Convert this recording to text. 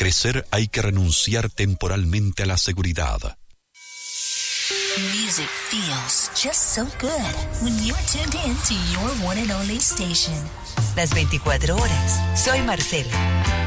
crecer hay que renunciar temporalmente a la seguridad. Music feels just so good when you're tuned in to your one and only station. Las 24 horas. Soy Marcela.